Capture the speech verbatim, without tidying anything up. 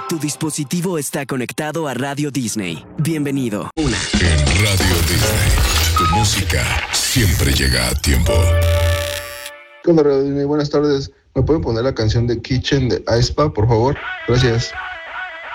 Tu dispositivo está conectado a Radio Disney. Bienvenido. Una. En Radio Disney, tu música siempre llega a tiempo. ¿Qué onda, Radio Disney? Buenas tardes. ¿Me pueden poner la canción de Kitchen de aespa, por favor? Gracias.